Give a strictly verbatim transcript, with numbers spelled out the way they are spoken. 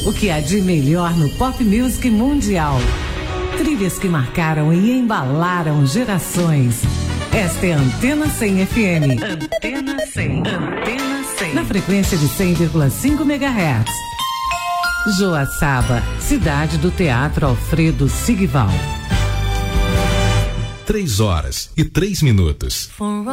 O que há de melhor no pop music mundial. Trilhas que marcaram e embalaram gerações. Esta é a Antena cem F M. Antena cem. Antena cem. Na frequência de cem vírgula cinco megahertz. Joaçaba, cidade do Teatro Alfredo Sigval. Três horas e três minutos.